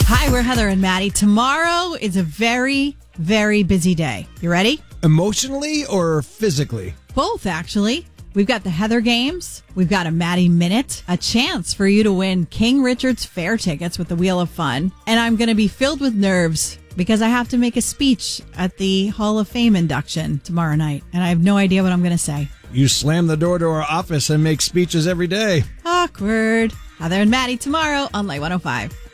Hi, we're Heather and Maddie. Tomorrow is a very, very busy day. You ready? Emotionally or physically? Both, actually. We've got the Heather Games. We've got a Maddie Minute, a chance for you to win King Richard's Fair tickets with the Wheel of Fun. And I'm going to be filled with nerves because I have to make a speech at the Hall of Fame induction tomorrow night. And I have no idea what I'm going to say. You slam the door to our office and make speeches every day. Awkward. Heather and Maddie tomorrow on Light 105.